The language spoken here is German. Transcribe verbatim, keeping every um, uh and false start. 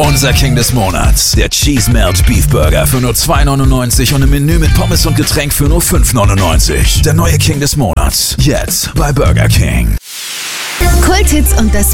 Unser King des Monats. Der Cheese Melt Beef Burger für nur zwei neunundneunzig und ein Menü mit Pommes und Getränk für nur fünf neunundneunzig. Der neue King des Monats. Jetzt bei Burger King. Kulthits und das